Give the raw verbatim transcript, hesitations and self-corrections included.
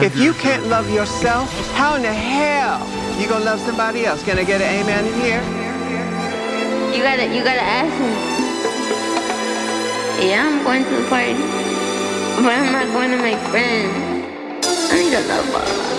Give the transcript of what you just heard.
If you can't love yourself, how in the hell you gonna love somebody else? Can I get an amen in here? You gotta, you gotta ask me. Yeah, I'm going to the party, but I'm not going to make friends. I need a lover.